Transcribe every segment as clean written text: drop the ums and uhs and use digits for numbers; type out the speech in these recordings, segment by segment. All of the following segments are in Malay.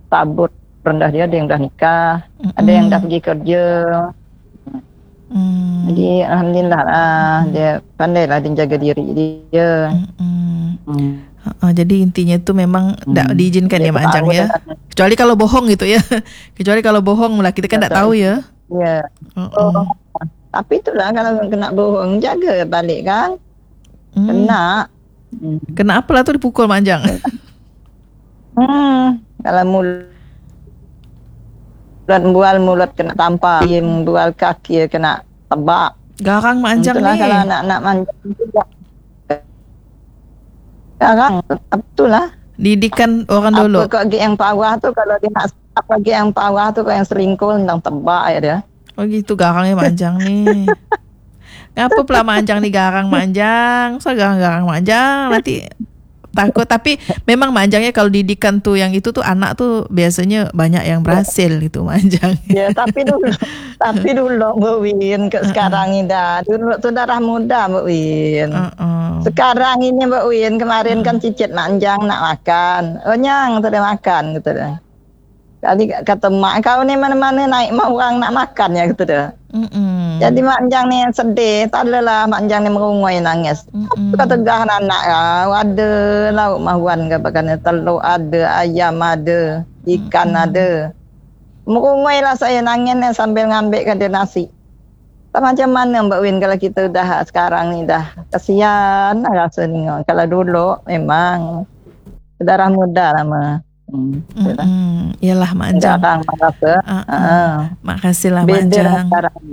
tabur rendah dia, ada yang dah nikah, ada yang dah pergi kerja. Jadi alhamdulillah lah, dia pandailah dia jaga diri dia. Jadi intinya tu memang tak diizinkan ya Mak Anjang ya. Kecuali kalau bohong gitu ya. Kecuali kalau bohong lah, kita kan tak tahu ya. Ya. Tapi itulah kalau kena bohong, jaga balik kan. Kena. Kena apalah tu dipukul Mak Anjang? Kalau mulut kena tampar, bual kaki kena tebak. Garang Mak Anjang itulah ni. Kalau anak-anak manjang juga. Garang, itulah. Didikan orang dulu. Apa kok yang bawah tu kalau dia nak apa yang bawah tu kau yang seringkul tentang tebak ya dia. Oh gitu garangnya Mak Anjang ni. Ngapa pula Mak Anjang ni garang Mak Anjang? So garang-garang Mak Anjang nanti takut. Tapi memang Mak Anjangnya kalau didikan tu yang itu tu anak tu biasanya banyak yang berhasil gitu Mak Anjang. Ya tapi dulu Mbak Win ke sekarang ni dah. Dulu tu darah muda Mbak Win. Sekarang ini Mbak Win kemarin kan cicit Mak Anjang nak makan. Oh nyang tak ada makan gitu dah. Kali kata mak kau ni mana-mana naik mak orang nak makan ya gitu dah. Jadi Mak Anjang ni sedih, tak adalah Mak Anjang ni merungoi nangis. Kata tegah anak ada lauk mahuan ke pakai telur ada, ayam ada, ikan ada. Merungoi lah saya nangis sambil ngambil ke dia nasi. Tak macam mana Mbak Win kalau kita dah sekarang ni dah kasihan rasa ni. Kalau dulu memang darah muda lah mah. Yalah Mak Anjang. Jarang merasa. Makasih lah Mak Anjang.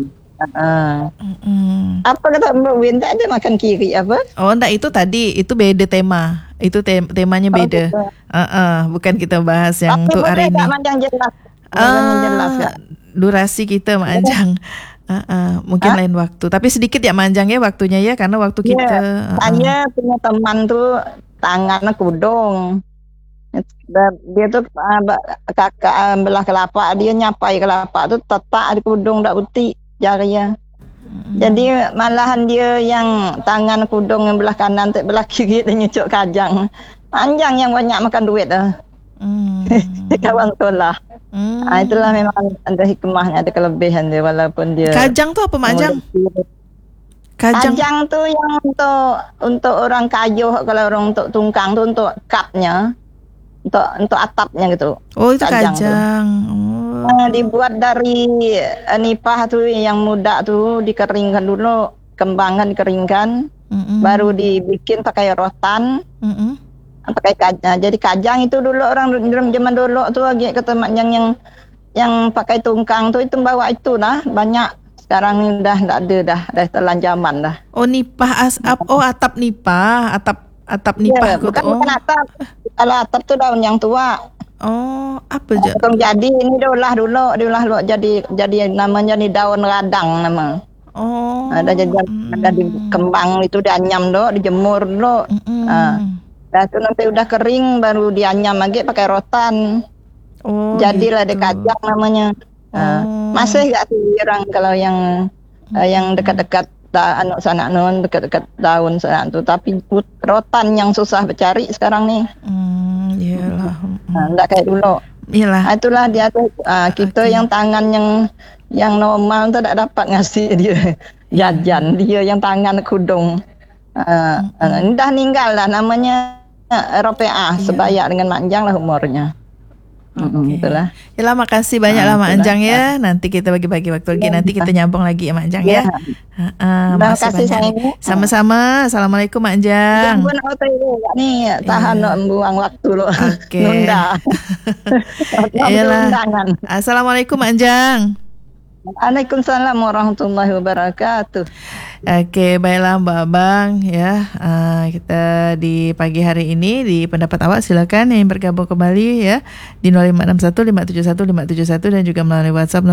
Apa kata Mbak Win tak ada makan kiri apa? Oh enggak, itu tadi itu beda tema. Itu temanya beda. Bukan kita bahas yang tu hari ini. Yang jelas. Jelas durasi kita Mak Anjang. Mungkin lain waktu. Tapi sedikit ya Mak Anjang ya waktunya ya, karena waktu kita. Saya punya teman tu tangannya kudung. Dia tu kakak belah kelapa, dia nyapai kelapa tu tetak di kudung dak putih jarinya. Jadi malahan dia yang tangan kudung yang belah kanan tu belah kiri dia nyucuk kajang. Panjang yang banyak makan duit dah. Kawan sekolah. Itulah memang ada hikmahnya, ada kelebihan dia walaupun dia. Kajang tu apa Mak Anjang? Kajang tu yang untuk orang kayuh, kalau orang untuk tungkang tu untuk kapnya. Untuk atapnya gitu. Oh itu kajang. Dibuat dari nipah tu yang muda tu, dikeringkan dulu, kembangan dikeringkan, baru dibikin pakai rotan, pakai kajang. Jadi kajang itu dulu orang zaman dulu tu lagi kata Mak Anjang yang pakai tungkang tu itu bawa itu lah banyak. Sekarang ni dah tak ada dah telan zaman dah. Oh nipah atap nipah, atap nipah ya, bukan atap. Kalau atap tu daun yang tua. Oh, apa je? Jadi ini diolah dulu jadi namanya ni daun radang nama. Oh. Ada di kembang itu dianyam dulu, dijemur dulu. Dah tu nanti udah kering baru dianyam lagi pakai rotan. Oh. Jadilah gitu. kajang namanya. Masih enggak sih orang kalau yang dekat-dekat anak sana non dekat-dekat daun sana tu, tapi rotan yang susah bercari sekarang ni. Iyalah. Enggak kayak dulu. Iyalah. Itulah dia tu kita yang tangan yang normal tu tak dapat ngasih dia jajan, dia yang tangan kudung. Dah ninggal lah namanya Ropeah, sebaya dengan Mak Anjang lah umurnya. Itulah. Yalah, makasih banyak lah Mak Anjang ya. Nanti kita bagi-bagi waktu lagi. Nanti kita nyambung lagi ya Mak Anjang ya. Makasih banyak. Sama-sama. Assalamualaikum Mak Anjang. Ni tahan buang waktu lo. Nunda. Yalah. Assalamualaikum Mak Anjang. Waalaikumsalam warahmatullahi wabarakatuh. Okey, baiklah Mbak Abang ya. Kita di pagi hari ini di pendapat awak silakan yang bergabung kembali ya di 0561 571 571 dan juga melalui WhatsApp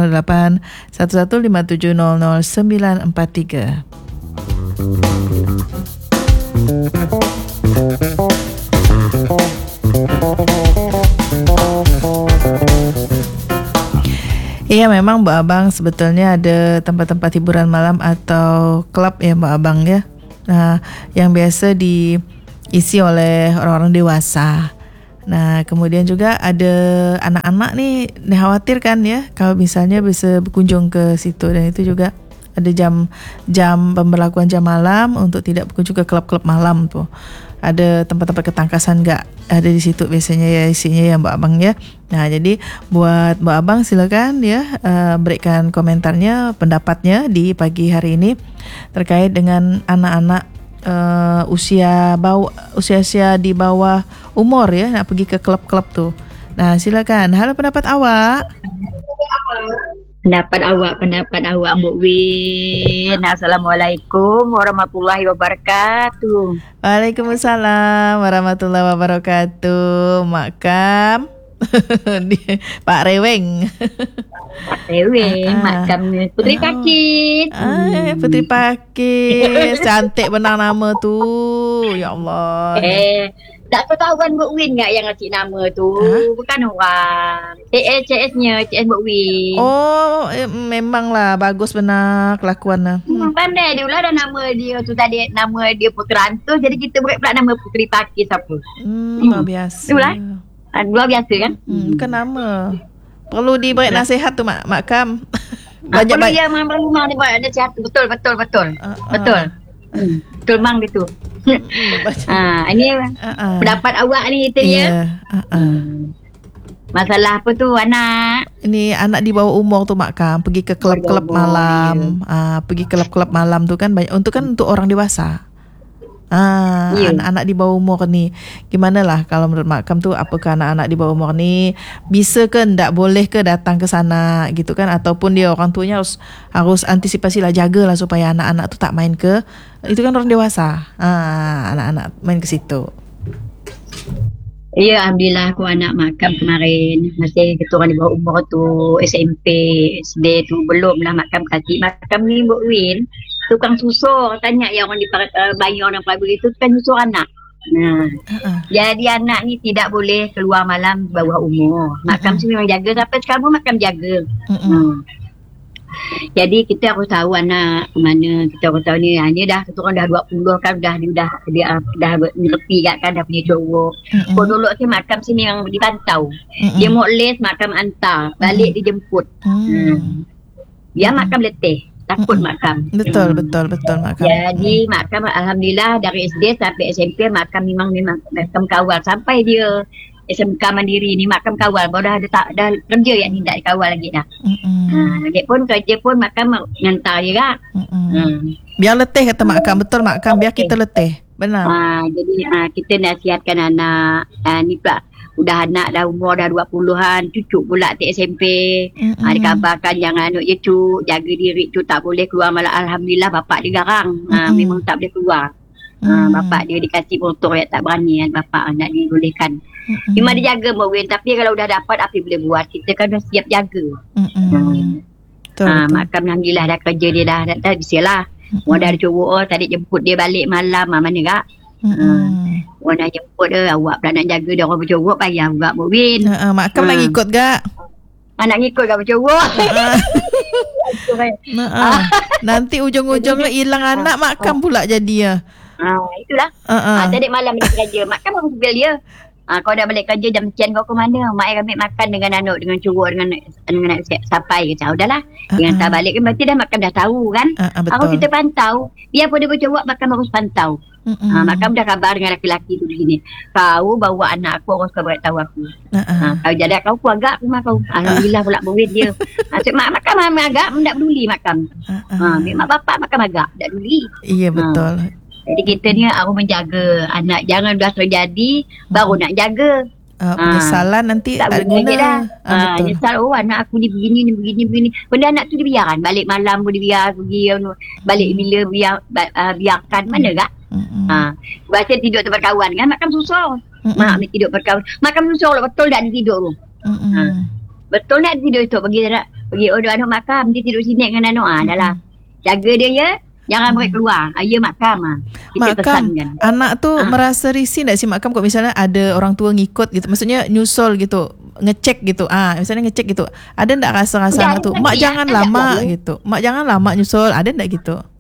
08175943. Iya, memang Mbak Abang sebetulnya ada tempat-tempat hiburan malam atau klub ya Mbak Abang ya. Nah, yang biasa diisi oleh orang-orang dewasa. Nah, kemudian juga ada anak-anak ni dikhawatirkan ya kalau misalnya bisa berkunjung ke situ, dan itu juga ada jam pemberlakuan jam malam untuk tidak berkunjung ke klub-klub malam tu. Ada tempat-tempat ketangkasan enggak ada di situ biasanya ya, isinya ya Mbak Abang ya. Nah, jadi buat Mbak Abang silakan ya berikan komentarnya, pendapatnya di pagi hari ini terkait dengan anak-anak usia di bawah umur ya nak pergi ke klub-klub tu. Nah, silakan. Halo, pendapat awak. Pendapat awak Mbak Win. Assalamualaikum warahmatullahi wabarakatuh. Waalaikumsalam warahmatullahi wabarakatuh. Mak Kam. Pak Reweng. Mak Kam Putri Pakis. Putri Pakis. Cantik benar nama tu. Ya Allah. Tak ketahuan Mbak Win enggak yang ngasih nama tu? Bukan orang. CS-nya Mbak Win. Oh, memanglah bagus benar kelakuannya. Pandai dia lah dah nama dia tu tadi, nama dia Putra Antus, jadi kita beri pula nama Putri Pakis apa. Luar biasa. Itulah. Luar biasa kan? Bukan nama. Perlu diberi nasihat tu Mak Kam. Banyak dia memang dia buat nasihat tu. Betul. Betul mang dia tu. Ini pendapat awak ni kita ya. Masalah apa tu anak? Ini anak di bawah umur tu Mak Kam pergi ke klub-klub malam. Pergi ke klub-klub malam tu kan banyak untuk orang dewasa. Anak-anak di bawah umur ni gimana lah kalau menurut Mak Kam tu, apakah anak-anak di bawah umur ni bisa ke ndak boleh ke datang ke sana gitu kan, ataupun dia orang tuanya harus antisipasi lah, jagalah supaya anak-anak tu tak main ke, itu kan orang dewasa, anak-anak main ke situ. Ya, alhamdulillah aku anak Mak Kam kemarin masih kita orang di bawah umur tu SMP SD tu belum lah Mak Kam kasih. Mak Kam ni Mbak Win tukang susur, tanya yang orang di bayi orang pribadi itu kan susur anak. Nah, jadi anak ni tidak boleh keluar malam bawah umur. Mak Kam memang jaga sampai sekarang Mak Kam jaga. Jadi kita harus tahu anak mana, kita harus tahu ni dia dah kita orang dah 20 kan, dah ngerti kan dah punya cowok. Kalau dulu si Mak Kam memang dipantau. Dia mau les Mak Kam hantar, balik dia jemput. Dia Mak Kam letih. Takut Mak Kam. Betul Mak Kam. Jadi Mak Kam alhamdulillah dari SD sampai SMP Mak Kam memang Mak Kam kawal sampai dia SMK mandiri ni Mak Kam kawal. Baru dah kerja yang tidak dikawal lagi dah. Dia pun kerja pun Mak Kam ngantar dia kan. Biar letih kata Mak Kam. Betul Mak Kam, biar kita letih. Benar. Jadi kita nasihatkan anak ni pula udah anak dah umur dah 20-an, cucu pula SMP. Dikabarkan jangan anak je cuk, jaga diri cuk, tak boleh keluar malam. Alhamdulillah bapak dia garang. Memang tak boleh keluar. Bapak dia dikasih motor yang tak berani kan, bapak anak dia bolehkan. Memang dia jaga Mbak Win, tapi kalau dah dapat apa boleh buat, kita kan dah siap jaga. Mak Kam alhamdulillah dah kerja dia dah bisa lah. Orang dah ada cowok tadi jemput dia balik malam mana kak. Orang dah jemput dia, awak pula nak jaga dia orang bercowok, payah juga Mbak Win. Mak Kam nak ikut gak? Nak ikut gak bercowok. Nanti ujung-ujungnya hilang anak Mak Kam pula jadi ya. Itulah. Tadi malam dia kerja, Mak Kam harus bel dia. Kau dah balik kerja jam sekian kau ke mana? Mak ai ambil makan dengan anak, dengan cowok, dengan sampai ke cakap udahlah. Dengan tak balik kan berarti dah Mak Kam dah tahu kan. Harus kita pantau. Biarpun dia bercowok Mak Kam harus pantau. Mak Kam dah kabar dengan lelaki tu begini. Kau bawa anak aku, harus kau beritahu aku. Kau jadi kau agak rumah kau. Alhamdulillah pula boleh dia. Mak Kam agak tak peduli Mak Kam. Mak bapak Mak Kam agak tak peduli. Iya betul. Jadi kita ni harus menjaga anak, jangan dah terjadi baru nak jaga. Penyesalan nanti tak ada guna. Nyesal anak aku ni begini. Benda anak tu dibiarkan, balik malam pun dibiar pergi, balik bila biarkan mana kak? Biasa tidur tempat kawan kan, Mak Kam susah. Mak tidur tempat kawan, Mak Kam susah lah, betul tak dia tidur tu? Betul tak dia tidur tu? Pergi anak Mak Kam, dia tidur sini dengan anak. Dah lah, jaga dia ya. Jangan boleh keluar. Ya Mak Kam. Mak Kam, anak tu merasa risih tak si Mak Kam kalau misalnya ada orang tua ngikut gitu, maksudnya nyusul gitu, ngecek gitu. Misalnya ngecek gitu. Ada tak rasa-rasa anak tu, Mak jangan lama gitu. Mak jangan lama nyusul. Ada tak gitu?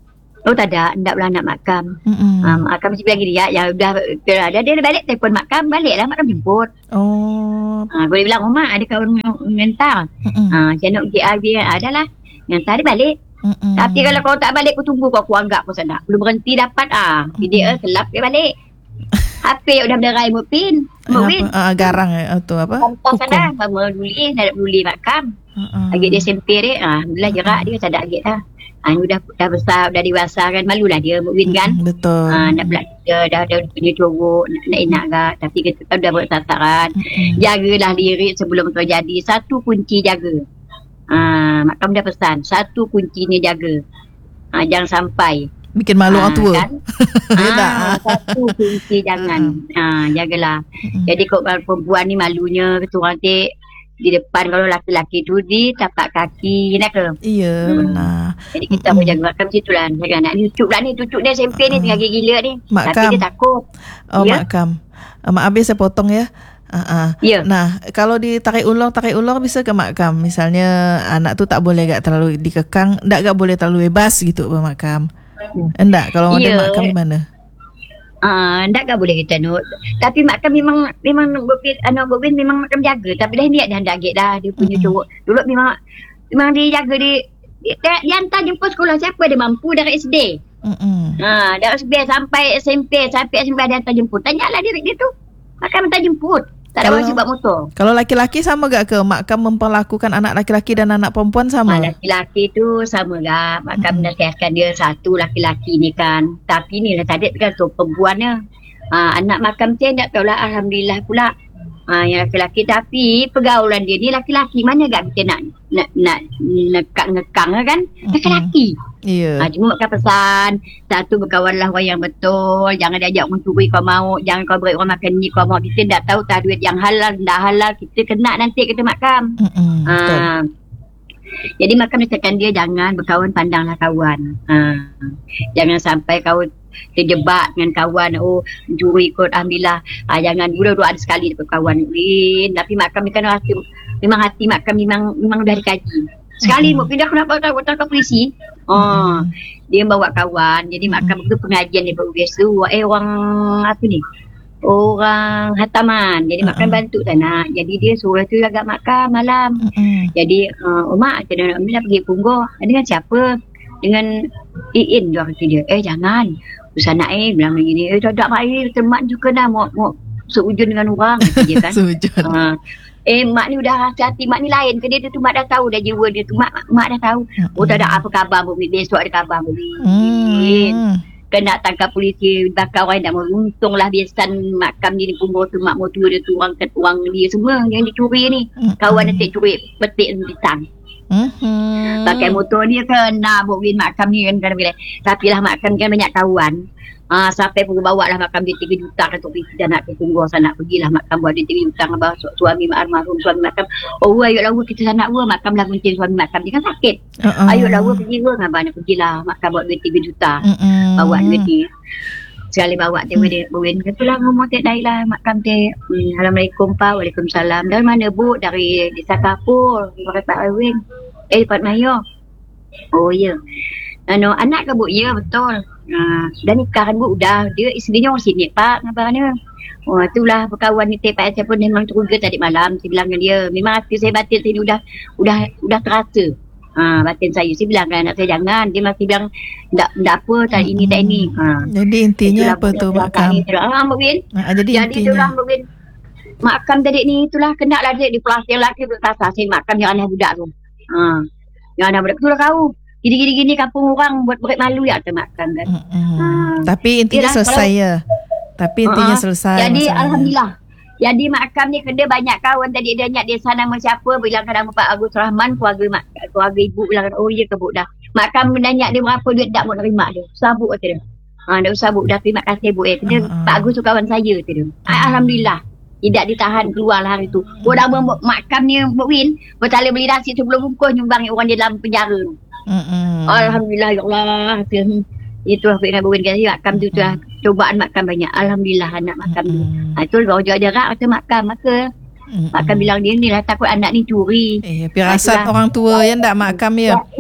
Oh tak ada, tak pula nak makam. Makam mesti bilang dia yang dah dia balik telefon makam, baliklah makam jemput. Oh. Boleh bilang mak ada kawan mengantar. Saya nak pergi adalah mengantar dia balik. Tapi kalau kau tak balik kau tunggu kau anggap kau sana. Belum berhenti dapat video kelap dia balik. HP udah berderai buat pin. Garang tu apa? Hukum. Sama duli, nak duli makam. Agak dia SMP dia, alhamdulillah jerak dia tak ada agak dah. Dah besar, dah dewasa kan, malulah dia Win kan. Betul. Nak belajar dah punya cowok, nak enak gak, tapi kita dah buat tataran. Jagalah diri sebelum terjadi. Satu kunci jaga. Makam dah pesan, satu kuncinya jaga. Jangan sampai bikin malu orang tua kan? Satu kunci jangan jagalah. Jadi kau perempuan ni malunya ketua nanti di depan, kalau laki-laki tu di tapak kaki nak ke? Iya benar. Jadi kita boleh jaga makam situ lah. Jaga anak ni cucuk lah ni, cucuk dia SMP ni tengah gila ni. Makam. Tapi dia takut. Makam. Mak habis saya potong ya. Ya. Nah, kalau ditarik ulur bisa ke makam. Misalnya anak tu tak boleh gak terlalu dikekang, gak boleh terlalu bebas gitu makam. Enggak, kalau ada makam di mana? Tak boleh kita nak. Tapi makam memang Bobin memang makam jaga. Tapi dah niat dah agak dah dia punya cowok. Dulu memang dia jaga dia hantar jemput sekolah siapa dia mampu dari SD. Dari SD sampai SMP dia hantar jemput. Tanyalah dia tu. Makam hantar jemput. Tak ada orang sebab motor. Kalau laki-laki sama gak ke makam memperlakukan anak laki-laki dan anak perempuan sama? Laki-laki tu sama gak. Makam nasihatkan dia satu laki-laki ni kan. Tapi ni lah tadi kan tu perempuannya. Anak makam tu tak tahulah, alhamdulillah pula. Yang laki-laki, tapi pergaulan dia ni laki-laki, mana gak kita nak ngekang kan? Laki-laki. Iya. Cuma makan pesan satu, berkawanlah orang yang betul. Jangan diajak orang curi kau mau. Jangan kau beri orang makan ni kau mau. Kita tak tahu tak duit yang halal, tak halal. Kita kena nanti kita makam. Jadi makam cakapkan dia jangan berkawan, pandanglah kawan. Jangan sampai kau terjebak dengan kawan. Curi ikut, alhamdulillah. Jangan dua-dua ada sekali berkawan. Tapi makam ni kan memang hati makam memang dah dikaji. Sekali mau pindah kenapa tak ke polisi. Dia bawa kawan. Jadi makam itu pengajian dia biasa. Orang apa ni? Orang hataman. Jadi makam bantu sana. Jadi dia suruh tu agak makam malam. Jadi mak macam mana nak pergi Punggol. Dengan siapa? Dengan Iin dia kata dia. Jangan. Usah nak bilang begini. Tak ada mak teman juga dah mau seujun dengan orang kata dia kan. Seujun. Mak ni udah hati-hati. Mak ni lain ke dia tu mak dah tahu dah jiwa dia tu. Mak dah tahu. Tak ada apa khabar Bobin. Besok ada khabar Bobin. Kena tangkap polisi. Bakar orang tak mau. Untunglah biasan makam ni Punggol tu. Mak motor dia tu. Orang dia semua yang dicuri ni. Kawan dia curi petik bintang. Pakai motor ni kena Bobin makam ni kan. Tapi lah makam kan banyak kawan. Sampai pun bawa lah makam dia 3 juta kan untuk pergi dan nak ke Punggol sana. Pergilah makam buat dia 3 juta abah suami almarhum suami makam. Ayolah kita sana makam lah kuncin suami makam dia kan sakit. Ayolah pergi abah nak pergilah makam buat duit 3 juta. Bawa duit ni. Sekali bawa dia Bobin katalah ngomong tak dailah makam dia. Assalamualaikum Pak. Waalaikumsalam. Dari mana Bu? Dari Desa Kapur. Dari Pak Erwin. Pak Mayor. Oh ya. Anak ke Bu? Ya betul. Dah nikah kan Bu, dah dia isterinya orang sini Pak ngabarnya. Itulah berkawan ni Pak saya pun memang curiga tadi malam. Saya bilang dengan dia memang hati saya batin sini udah terasa. Batin saya bilang kan anak saya jangan. Dia masih bilang tak apa tak ini tak ini. Jadi intinya apa tu makam? Bobin. Jadi intinya Bobin. Makam tadi ni itulah kena lah dia di plastik lagi bertasa saya makam yang anak budak tu. Yang anak budak tu lah kau. Gini-gini kampung orang buat malu ya termakan kan. Tapi intinya selesai ya. Tapi intinya selesai. Jadi masalahnya. alhamdulillah. Jadi makam ni kena banyak kawan tadi dia nyak desa nama siapa bilang nama Pak Agus Rahman keluarga ibu bilang oh ya ke Bu dah. Makam nanya dia berapa duit tak mau terima dia. Sabuk kata dia. Tak usah Bu dah terima kasih Bu Pak Agus tu kawan saya kata dia. Alhamdulillah. Tidak ditahan keluar hari tu. Dah makam ni Win bertali beli nasi sebelum bungkus nyumbang orang di dalam penjara tu. Alhamdulillah ya Allah. Itulah dengan Bobin kata makam tu lah cobaan makam banyak. Alhamdulillah anak makam tu. Itu baru jarak kata makam maka makam bilang dia ni lah takut anak ni curi. Pirasat orang tua yang tak makam ya.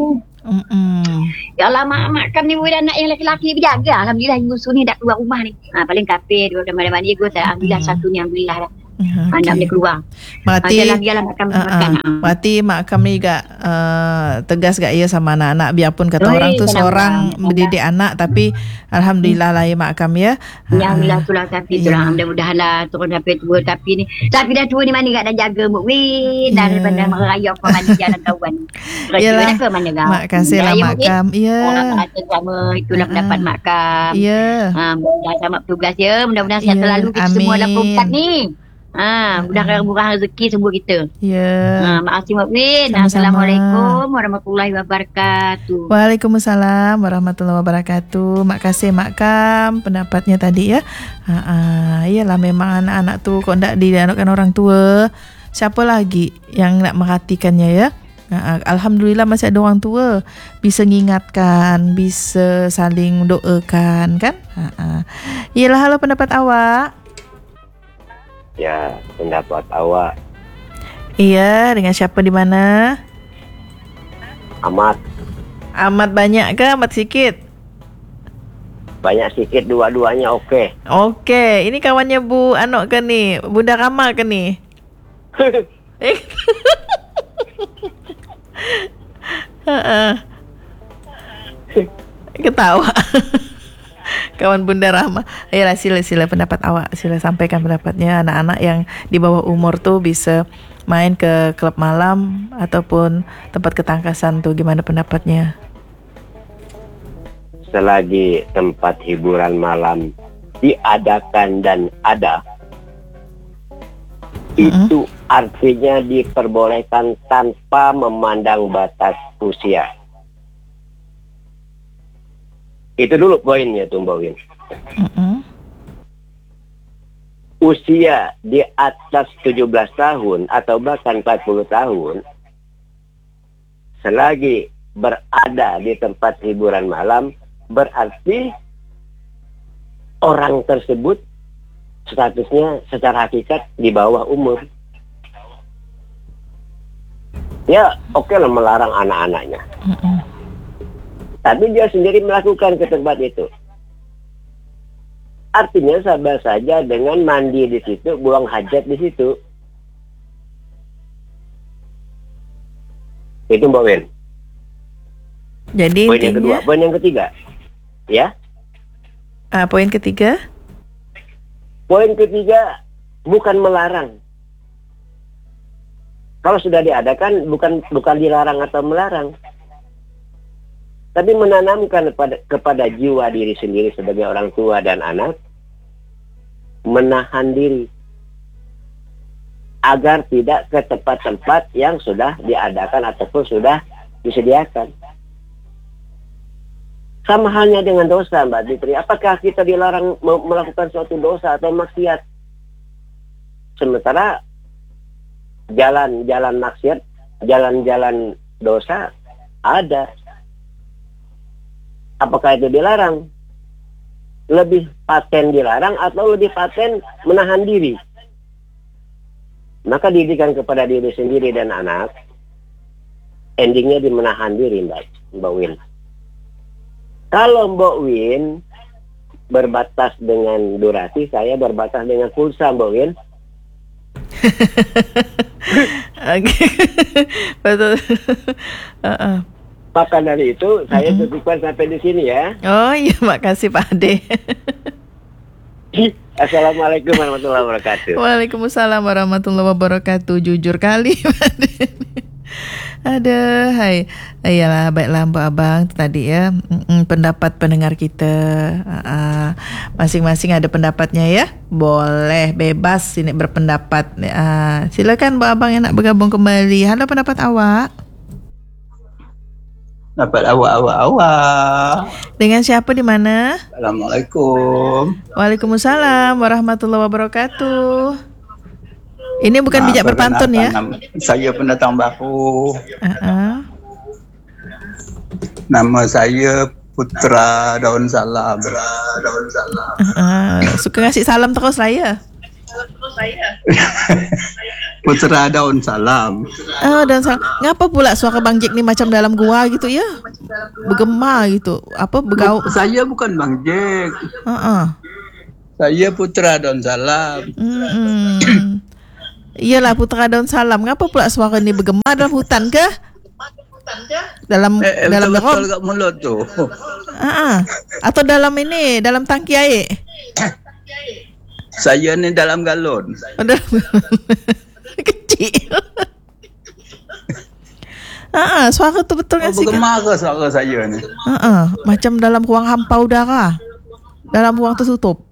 Ya Allah, mak kami ni anak yang lelaki berjaga. Alhamdulillah Yusuf ni dah keluar rumah ni. Paling kafir dia mana-mana dia alhamdulillah satunya alhamdulillah dah. Anak dia keluar. Berarti makan. Berarti mak kami juga tegas gak ya sama anak-anak, biarpun kata orang tu seorang mendidik anak, tapi alhamdulillah lah ya mak kami ya. Ya alhamdulillah tu lah, tapi tu lah mudah-mudahan lah turun sampai tua, tapi dah tua ni mana gak dah jaga Mukwin dan daripada meraya apa mana jalan kawan. Yalah. Ke mana gak. Mak kasih lah mak kam. Ya. Sama itulah pendapat mak kam. Ya. Mudah-mudahan sama petugas ya, mudah-mudahan sihat selalu kita semua dalam perempuan ni. Mudah-mudahan murah rezeki semua kita. Ya. Makasih Mukwin. Assalamualaikum warahmatullahi wabarakatuh. Waalaikumsalam warahmatullahi wabarakatuh. Makasih Mak Kam pendapatnya tadi ya. Iyalah memang anak-anak tu kok ndak didiamkan orang tua, siapa lagi yang nak merhatikannya ya. Alhamdulillah masih ada orang tua bisa mengingatkan, bisa saling doakan kan. Iyalah, halo pendapat awak. Ya, pendapat awak. Iya, dengan siapa di mana? Amat. Amat banyak ke amat sikit? Banyak sikit, dua-duanya oke. Oke, ini kawannya Bu Anok ke nih? Bunda Rama ke nih? Ketawa. Kawan Bunda Rahma. Ayolah, sila pendapat awak, sila sampaikan pendapatnya. Anak-anak yang di bawah umur tuh bisa main ke klub malam ataupun tempat ketangkasan tuh, gimana pendapatnya? Selagi tempat hiburan malam diadakan dan ada, itu artinya diperbolehkan tanpa memandang batas usia. Itu dulu poinnya tuh Mbak Win. Usia di atas 17 tahun atau bahkan 40 tahun, selagi berada di tempat hiburan malam, berarti orang tersebut statusnya secara hakikat di bawah umur. Ya oke lah melarang anak-anaknya. Tapi dia sendiri melakukan ke tempat itu. Artinya sama saja dengan mandi di situ, buang hajat di situ. Itu Mbak Wen. Jadi poin yang kedua, poin yang ketiga. Ya? Poin ketiga? Poin ketiga bukan melarang. Kalau sudah diadakan bukan dilarang atau melarang, tapi menanamkan kepada jiwa diri sendiri sebagai orang tua dan anak, menahan diri agar tidak ke tempat-tempat yang sudah diadakan ataupun sudah disediakan. Sama halnya dengan dosa, Mbak Fitri. Apakah kita dilarang melakukan suatu dosa atau maksiat? Sementara jalan-jalan maksiat, jalan-jalan dosa ada. Apakah itu dilarang? Lebih paten dilarang atau lebih paten menahan diri? Maka didikan kepada diri sendiri dan anak, endingnya di menahan diri, Mbak Win. Kalau Mbak Win berbatas dengan durasi, saya berbatas dengan pulsa, Mbak Win. Oke, betul. Maka dari itu saya cukupkan sampai di sini ya. Oh iya, makasih Pak Ade. Assalamualaikum warahmatullahi wabarakatuh. Waalaikumsalam warahmatullahi wabarakatuh. Jujur kali Pak Ade. Ada, hai. Iyalah, baiklah Mbak Abang tadi ya. Pendapat pendengar kita. Masing-masing ada pendapatnya ya. Boleh, bebas ini berpendapat. Silakan Mbak Abang yang nak bergabung kembali. Halo, pendapat awak. Dapat awak. Dengan siapa di mana? Assalamualaikum. Waalaikumsalam warahmatullahi wabarakatuh. Ini bukan bijak berpantun ya? Saya pendatang baru. Nama saya Putra Daun Salam. Suka ngasih salam terus saya. Putra Daun Salam. Daun Salam. Ngapa pula suara Bang Jack ni macam dalam gua gitu ya? Bergema gitu. Apa bergaul? Saya bukan Bang Jack. Saya Putra Daun Salam. Iyalah Putra Daun Salam. Ngapa pula suara ni bergema dalam hutan ke? Dalam betul kat mulut tu. Atau dalam ini, dalam tangki air. Saya ni dalam galon. Kecil. Suara tu betul kan? Bergema ke suara saya ni? Macam dalam ruang hampa udara. Dalam ruang tertutup.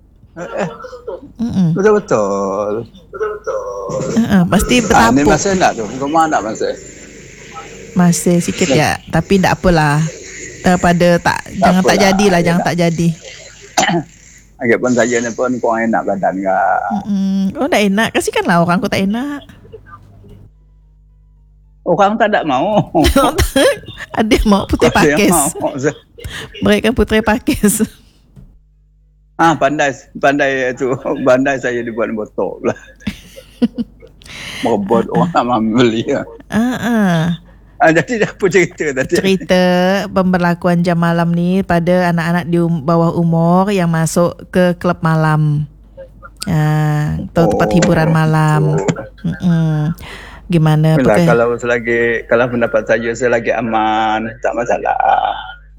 Betul-betul. Pasti bertapuk. Ni masa nak tu. Bergema nak masa? Masih sikit ya. Tapi tak apalah. Daripada jangan tak jadilah. Jangan tak jadi. Agakpun saya ni pun kurang enak badan kak. Oh tak enak. Kasihkanlah orang kau tak enak. Orang tak ada mau. Ada mau putih pakis. Berikan putih pakis. Pandai tu. Pandai saya dibuat botol lah. Merebut orang beli. Jadi apa cerita tadi? Cerita pemberlakuan jam malam ni pada anak-anak di bawah umur yang masuk ke klub malam. Atau tempat hiburan malam. Gimana? Kalau pendapat saya selagi aman, tak masalah.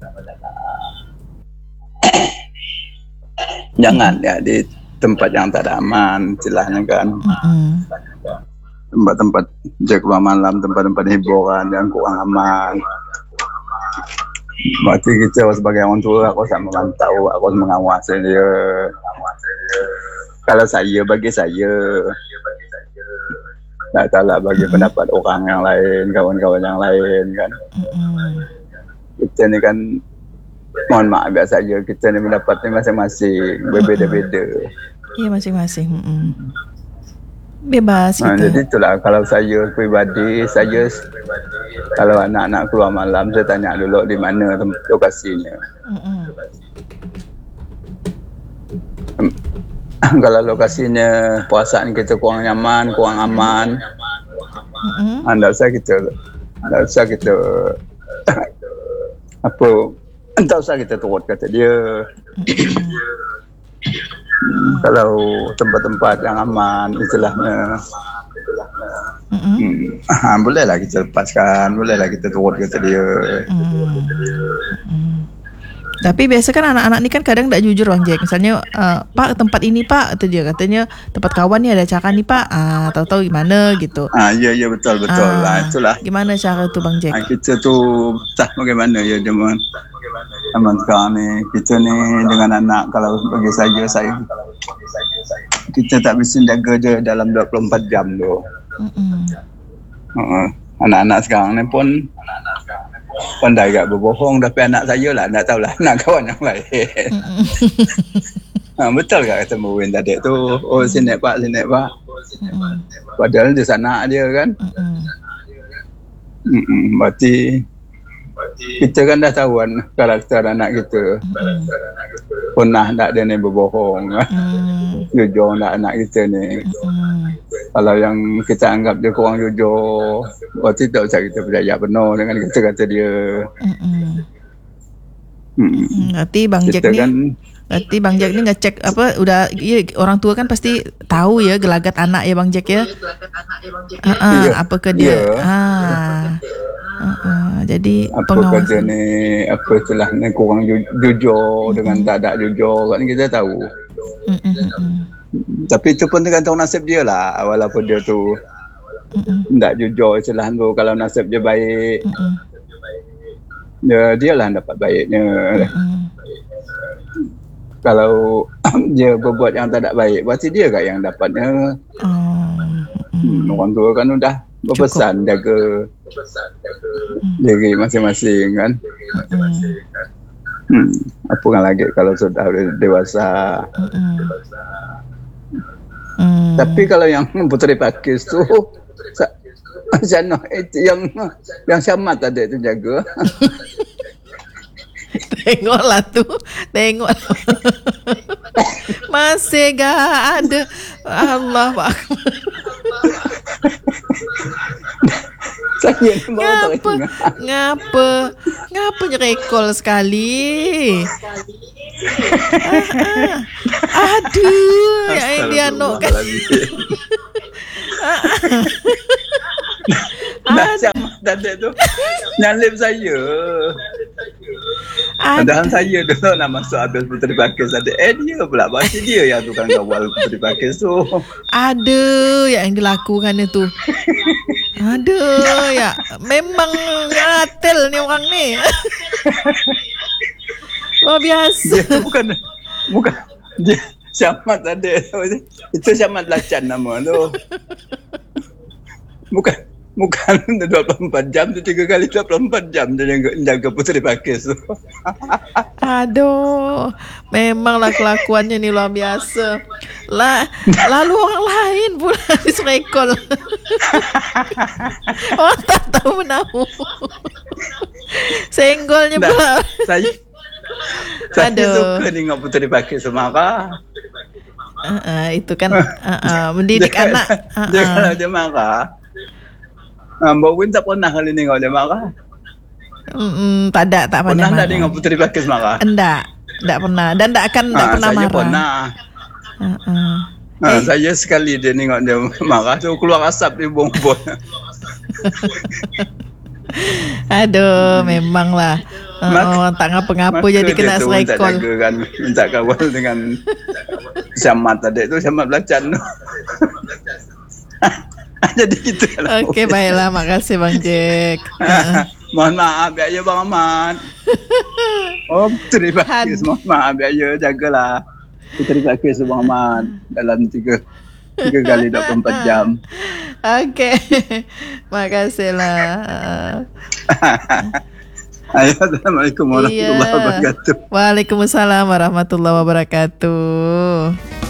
Jangan ya di tempat yang tak ada aman, istilahnya kan. Tempat-tempat jaga malam, tempat-tempat hiburan yang kurang aman. Berarti kita sebagai orang tua, aku harus memantau, aku harus mengawasi dia. Kalau bagi saya, tak tahu lah bagi pendapat orang yang lain, kawan-kawan yang lain kan. Kita ni kan, mohon maaf biasa saja, kita ni pendapatnya masing-masing, berbeza-beza. Ya masing-masing. Bebas gitu. Jadi itulah kalau saya pribadi, kalau anak-anak keluar malam, saya tanya dulu di mana lokasinya. Kalau lokasinya perasaan kita kurang nyaman, kurang aman, tak usah kita turut kata dia. Kalau tempat-tempat yang aman istilahnya, bolehlah kita lepaskan, bolehlah kita turut kata dia. Tapi biasa kan anak-anak ni kan kadang tak jujur Bang Jack. Misalnya Pak tempat ini Pak, atau dia katanya tempat kawan ni ada acara ni Pak, tahu-tahu gimana gitu. Ya betul. Itulah. Gimana cara tu Bang Jack? Kita tu tak bagaimana ya zaman sekarang ni, kita ni dengan anak, kalau bagi saya kita tak bisa jaga dia dalam 24 jam tu. Anak-anak sekarang ni pun pandai agak berbohong, tapi anak saya lah tak tahulah anak kawan yang lain. Betul tak kata Mawin tadi tu, sini pak. Padahal di sana dia kan. Berarti kita kan dah tahu kan karakter anak kita. Pernah tak dia ni berbohong. Jujur tak anak kita ni. Kalau yang kita anggap dia kurang jujur, berarti tak usah kita percaya penuh dengan kata-kata dia. Berarti Bang Jack ni kan, berarti Bang Jack ni ngecek apa, udah orang tua kan pasti tahu ya gelagat anak ya Bang Jack ya. Apakah dia jadi apa kerja ni, apa istilahnya kurang jujur dengan tak ada jujur kan kita tahu. Tapi itu pun tergantung nasib dia lah, walaupun dia tu tak jujur istilahnya tu. Kalau nasib dia baik, dia lah dapat baiknya. Kalau dia berbuat yang tak ada baik, berarti dia kan yang dapatnya. Orang tua kan udah berpesan jaga diri masing-masing kan. Apa kan lagi kalau sudah dewasa. Tapi kalau yang puteri pakis tu yang syamat ada tu jaga. Tengoklah tu. Masih gak ada. Allah Akbar. Saya ni baru tak ingat. Ngapa nyerekol sekali? Aduh, yang dia nok kan. Macam tadi tu nyalip saya. Padahal saya dulu nak masuk habis Puteri Pakis ada dia pula baca dia yang tukang kawal Puteri Pakis tu. Aduh, yang dilakukan itu. Aduh, ya memang ngatel ni orang ni. Luar biasa. Dia bukan dia Syamat ada. Itu Syamat Lacan nama tu. Bukan 24 jam tu 3 kali 24 jam dia jaga Puteri Pakis tu. Aduh, memanglah kelakuannya ni luar biasa. Lalu orang lain pula diserekol. Orang tak tahu menahu. Senggolnya pula. Saya suka tengok Puteri Pakis marah. Itu kan mendidik anak. Dia kalau dia marah, Mbak Win tak pernah kali tengok dia marah. Tak pernah pernah marah. Tak tengok Puteri Pakis marah? Tak pernah. Dan tak pernah saya marah. Pernah. Saya sekali dia tengok dia marah tu keluar asap di bumbung. Aduh, memanglah. Orang tak ngapa-ngapa jadi kena serekol. Minta kawal dengan Syamat tadi tu, Syamat Lacan tu. Jadi gitu lah. Okey, baiklah. Makasih Bang Jack. Mohon maaf ya Bang Ahmad. Puteri Pakis, mohon maaf ya, jagalah Puteri Pakis Bang Ahmad dalam 3 kali 24 jam. Okey. Makasihlah. Assalamualaikum warahmatullahi wabarakatuh. Waalaikumsalam warahmatullahi wabarakatuh.